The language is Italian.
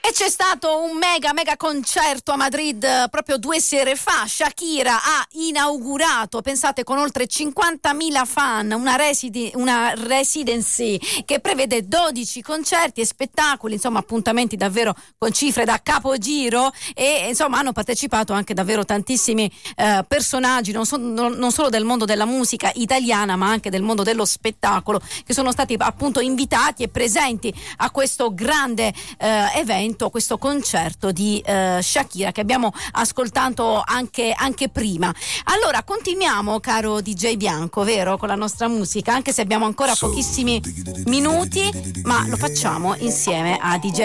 E c'è stato un mega concerto a Madrid proprio 2 sere fa. Shakira ha inaugurato, pensate, con oltre 50.000 fan, una residency che prevede 12 concerti e spettacoli, insomma appuntamenti davvero con cifre da capogiro, e insomma hanno partecipato anche davvero tantissimi personaggi, non solo del mondo della musica italiana ma anche del mondo dello spettacolo, che sono stati appunto invitati e presenti a questo grande evento, questo concerto di Shakira che abbiamo ascoltato anche prima. Allora continuiamo, caro DJ Bianco, vero, con la nostra musica, anche se abbiamo ancora pochissimi minuti, ma lo facciamo insieme a DJ